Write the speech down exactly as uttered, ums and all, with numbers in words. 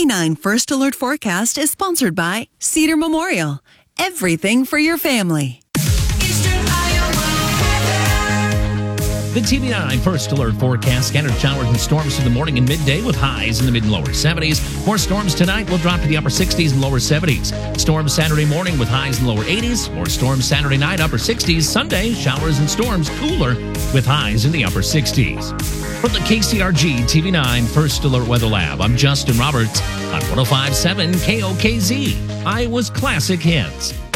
nine First Alert Forecast is sponsored by Cedar Memorial. Everything for your family. The T V nine First Alert Forecast. Scattered showers and storms through the morning and midday with highs in the mid and lower seventies. More storms tonight will drop to the upper sixties and lower seventies. Storms Saturday morning with highs in the lower eighties. More storms Saturday night, upper sixties. Sunday, showers and storms cooler with highs in the upper sixties. From the K C R G T V nine First Alert Weather Lab, I'm Justin Roberts on one oh five point seven K O K Z, Iowa's Classic Hits.